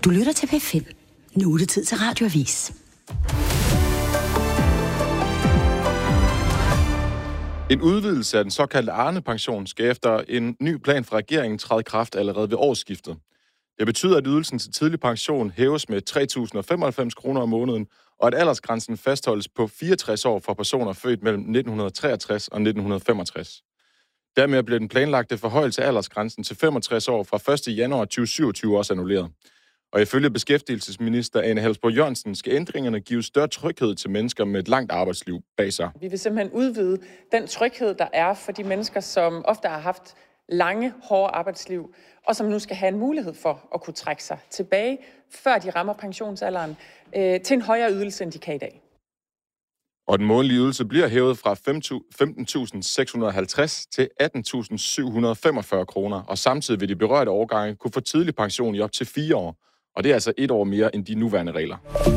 Du lytter til P5. Nu er det tid til Radioavis. En udvidelse af den såkaldte Arne-pension skal efter en ny plan fra regeringen træde i kraft allerede ved årsskiftet. Det betyder, at ydelsen til tidlig pension hæves med 3.095 kroner om måneden, og at aldersgrænsen fastholdes på 64 år for personer født mellem 1963 og 1965. Dermed bliver den planlagte forhøjelse af aldersgrænsen til 65 år fra 1. januar 2027 også annulleret. Og ifølge beskæftigelsesminister Ane Halsboe-Jørgensen skal ændringerne give større tryghed til mennesker med et langt arbejdsliv bag sig. Vi vil simpelthen udvide den tryghed, der er for de mennesker, som ofte har haft lange, hårde arbejdsliv, og som nu skal have en mulighed for at kunne trække sig tilbage, før de rammer pensionsalderen, til en højere ydelse, end de kan i dag. Og den månedlige ydelse bliver hævet fra 15.650 til 18.745 kroner, og samtidig vil de berørte årgange kunne få tidlig pension i op til 4 år, og det er altså 1 år mere end de nuværende regler.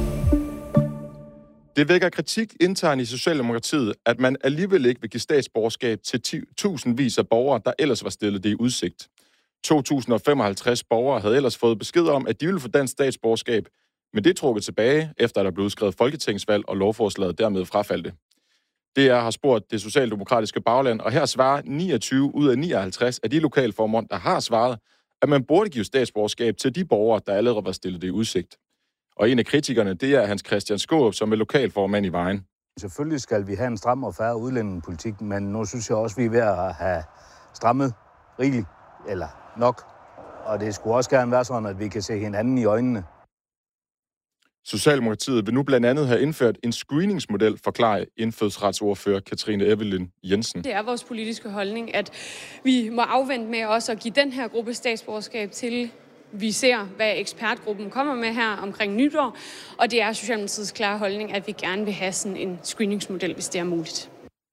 Det vækker kritik internt i Socialdemokratiet, at man alligevel ikke vil give statsborgerskab til tusindvis af borgere, der ellers var stillet det i udsigt. 2.055 borgere havde ellers fået besked om, at de ville få dansk statsborgerskab, men det er trukket tilbage, efter der blev udskrevet folketingsvalg, og lovforslaget dermed frafaldte. DR har spurgt det socialdemokratiske bagland, og her svarer 29 ud af 59 af de lokalformænd, der har svaret, at man burde give statsborgerskab til de borgere, der allerede var stillet det i udsigt. Og en af kritikerne, det er Hans Christian Skaarup, som er lokalformand i Vejen. Selvfølgelig skal vi have en stram og fair udlændingepolitik, men nu synes jeg også, vi er ved at have strammet rigeligt, eller nok. Og det skulle også gerne være sådan, at vi kan se hinanden i øjnene. Socialdemokratiet vil nu blandt andet have indført en screeningsmodel, forklarer indfødsretsordfører Katrine Evelyn Jensen. Det er vores politiske holdning, at vi må afvente med også at give den her gruppe statsborgerskab til vi ser, hvad ekspertgruppen kommer med her omkring nytår, og det er Socialdemokratiets klare holdning, at vi gerne vil have sådan en screeningsmodel, hvis det er muligt.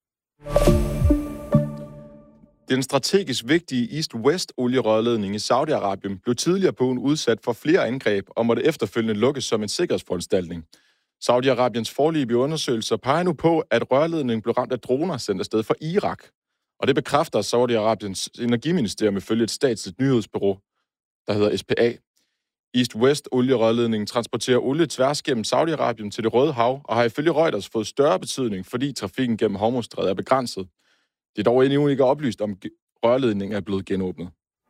Den strategisk vigtige East-West-olierørledning i Saudi-Arabien blev tidligere på ugen udsat for flere angreb og måtte efterfølgende lukkes som en sikkerhedsforanstaltning. Saudi-Arabiens foreløbige undersøgelser peger nu på, at rørledningen blev ramt af droner sendt afsted fra Irak. Og det bekræfter Saudi-Arabiens energiministerium ifølge et statsligt nyhedsbureau, der hedder SPA. East-West-olierørledningen transporterer olie tværs gennem Saudi-Arabien til det Røde Hav og har ifølge Reuters fået større betydning, fordi trafikken gennem Hormuzstrædet er begrænset. Det er dog endnu ikke oplyst, om rørledningen er blevet genåbnet.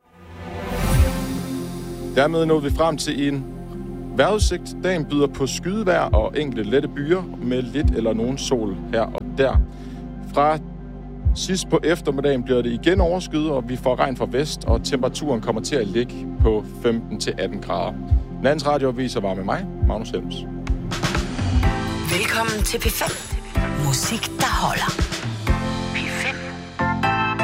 Dermed nåede vi frem til en vejrudsigt. Dagen byder på skydevejr og enkelte lette byer med lidt eller nogen sol her og der. Fra sidst på eftermiddagen bliver det igen overskyet, og vi får regn fra vest, og temperaturen kommer til at ligge på 15-18 grader. Landets Radioavis var med mig, Magnus Helms. Velkommen til P5. Musik, der holder.